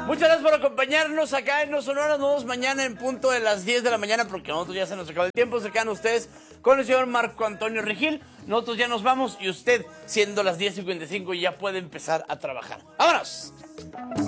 Muchas gracias por acompañarnos acá en No Sonora. Nos vemos mañana en punto de las 10 de la mañana porque nosotros ya se nos acaba el tiempo. Se quedan ustedes con el señor Marco Antonio Regil. Nosotros ya nos vamos y usted, siendo las 10:55, ya puede empezar a trabajar. ¡Vámonos!